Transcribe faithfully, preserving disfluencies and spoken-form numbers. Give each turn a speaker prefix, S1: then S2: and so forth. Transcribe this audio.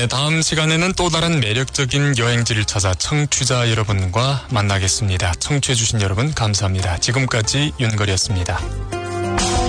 S1: 네, 다음 시간에는 또 다른 매력적인 여행지를 찾아 청취자 여러분과 만나겠습니다. 청취해주신 여러분 감사합니다. 지금까지 윤걸이었습니다.